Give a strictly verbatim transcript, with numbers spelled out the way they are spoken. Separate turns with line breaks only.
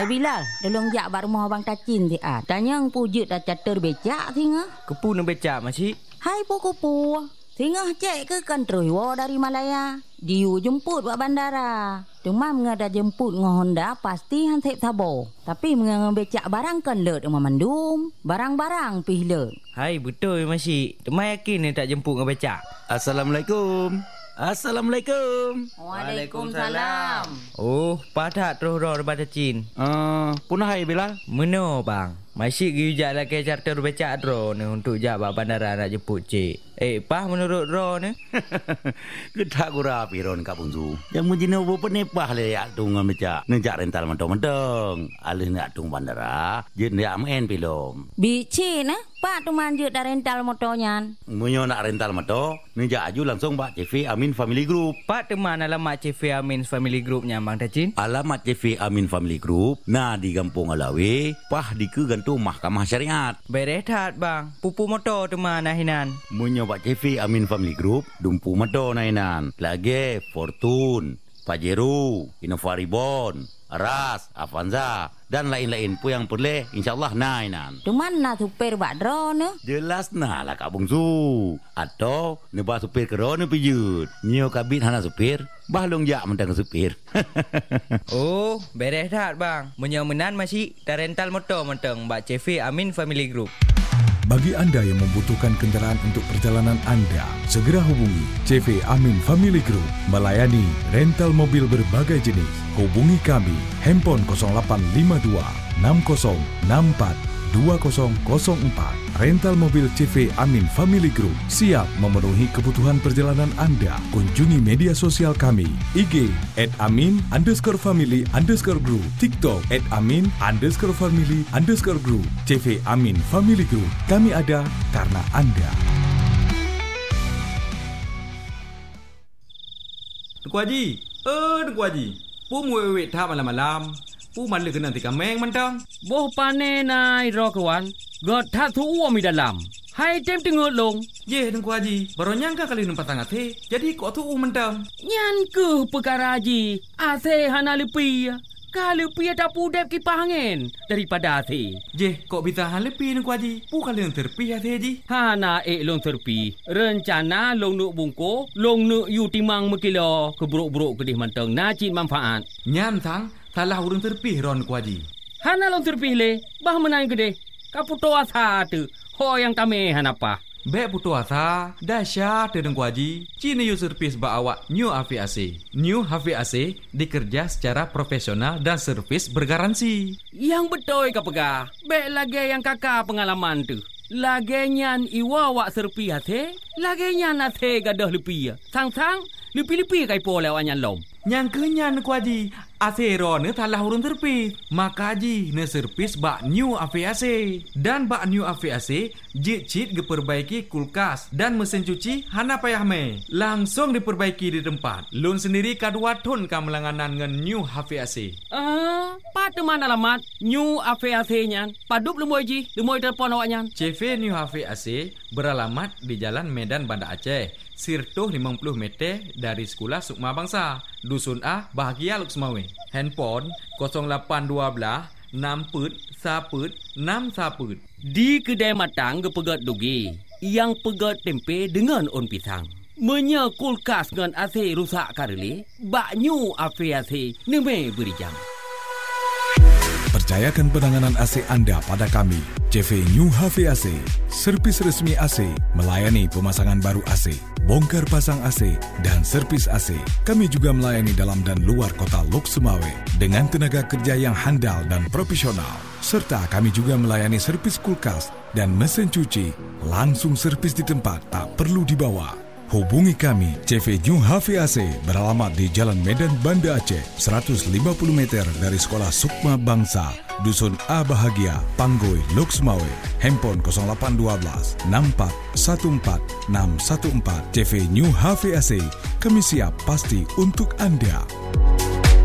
Bilal, tolong jak bak rumah abang Tacin ti ah. Tanya pujut dah catur becak singa.
Kepu nak becak masih.
Hai puku-pu. Singa cek ke kan terus dari Malaya. Diu jemput buat bandara. Demam ngada jemput ngah Honda pasti han sep tabo. Tapi mengang becak barang kan lut rumah mandum. Barang-barang pih lut.
Hai betul masih. Temai yakin ni tak jemput ngah becak.
Assalamualaikum. Assalamualaikum.
Waalaikumsalam.
Oh, padat terus roh daripada Cin.
Uh, punah hai Bilal.
Meno bang. Masih gijak lah ke charter becak ro ni untuk jawab bandara nak jemput cik. Eh, pah menurut ro ni?
Kedak gura piron Kak Bungsu. Yang menjina apa penepah le yak tung becak. Nejak rental mentong-mentong. Alih nak tung bandara, jen yak main pilom.
Bici nah, pak tu manjut dah rental motornya.
Munyo nak rental motor, nejak aju langsung Pak C V Amin Family Group.
Pak teman alamat C V Amin Family Group nya Bang Tacin.
Alamat C V Amin Family Group nah di Kampung Alawi, pah di ke gantung Mahkamah Syariat.
Berehat bang, pupu motor teman nahinan.
Munyo Pak C V Amin Family Group, dumpu motor nahinan. Lagi Fortune, Pajero, Innova Reborn, Ras, Avanza dan lain-lain pun yang boleh insyaAllah nahinan.
Cuman nak supir buat drone ne?
Jelas nah lah Kak Bungsu. Atau nebah supir ke drone pijut. Nyo kabit hana supir, bahlong jak mentang supir.
Oh, berehat bang. Menyomenan masih dah rental motor mentang Mbak C V Amin Family Group.
Bagi anda yang membutuhkan kenderaan untuk perjalanan anda, segera hubungi C V Amin Family Group melayani rental mobil berbagai jenis. Hubungi kami handphone kosong lapan lima dua enam kosong enam empat dua kosong kosong empat. Rental mobil C V Amin Family Group siap memenuhi kebutuhan perjalanan anda. Kunjungi media sosial kami I G at amin underscore family underscore group, TikTok at amin underscore family underscore group. C V Amin Family Group, kami ada karena anda.
Tuku Haji, eh Tuku Haji, pu muwek thap malam-malam. Pu malu kena tika meng mentang.
Boh pane nai ro kawan. God that tu uam di dalam. Hai tem tengok long.
Ye Tuku Haji, baru nyangka kali numpat tangan te. Jadi kok tu u mentang.
Nyan ke perkara Haji. Ase hana lepi. Kalau pi tak pudep kipas angin daripada ase.
Je, kok bisa han lepi Tuku Haji. Pu kali yang terpi ase Haji.
Hana ek long terpi. Rencana long nuk bungko, long nuk yu timang mekilo keburuk-buruk kedih mentang najib manfaat.
Nyan sang salah urang terpih ron Tuku Haji.
Hana long terpih le, bah menang gede. Kaputo asa tu. Ho yang kami hanapa.
Bek putu asa, dahsyat Tuku Haji. Cina yu servis ba awak New H V A C. New H V A C dikerja secara profesional dan servis bergaransi.
Yang betul ka pegah. Bek lagi yang kakak pengalaman tu. Lagi nyan iwa wak serpi hati. Lagi nyan hati gadah lepi. Sang-sang, lepi-lepi kai po lewat nyan lom.
Yang kenyan Tuku Haji. Asero ne talah urun terpis. Maka Haji ne servis bak New H V A C. Dan bak New H V A C jit-jit diperbaiki kulkas dan mesin cuci hana payah me. Langsung diperbaiki di tempat. Lun sendiri kadua ton kam langanan ngan New H V A C.
Ah, pat mana alamat New H V A C nyan. Padup lemoy Ji, lemoy telefon awak nyan.
C V New H V A C beralamat di Jalan Medan Banda Aceh. Sirtuh lima puluh meter dari Sekolah Sukma Bangsa, Dusun A, Bahagia Luksmawe. Handphone kosong lapan dua enam satu enam satu.
Di kedai matang gepegat dugi, yang pegat tempe dengan on pisang. Menya kulkas dengan A C rusak kareli, bak New H V A C neme beri jam.
Percayakan penanganan A C anda pada kami, C V New H V A C, servis resmi A C, melayani pemasangan baru A C, bongkar pasang A C, dan servis A C. Kami juga melayani dalam dan luar kota Lok Sumawe dengan tenaga kerja yang handal dan profesional. Serta kami juga melayani servis kulkas dan mesin cuci, langsung servis di tempat, tak perlu dibawa. Hubungi kami, C V New H V A C beralamat di Jalan Medan Banda Aceh, seratus lima puluh meter dari Sekolah Sukma Bangsa, Dusun A Bahagia, Panggoi, Lok Sumawe. Handphone kosong lapan dua enam empat satu empat enam satu empat. C V New H V A C, kami siap pasti untuk anda.